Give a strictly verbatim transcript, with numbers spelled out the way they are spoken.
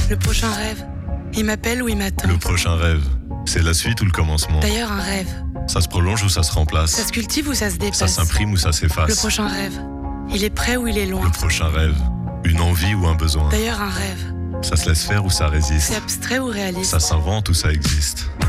Le prochain rêve, il m'appelle ou il m'attend. Le prochain rêve, c'est la suite ou le commencement? D'ailleurs, un rêve, Ça se prolonge ou ça se remplace? ça se cultive ou ça se dépasse? Ça s'imprime ou ça s'efface? Le prochain rêve, il est près ou il est loin? Le prochain rêve, une envie ou un besoin? D'ailleurs, un rêve, Ça se laisse faire ou ça résiste? c'est abstrait ou réaliste? Ça s'invente ou ça existe?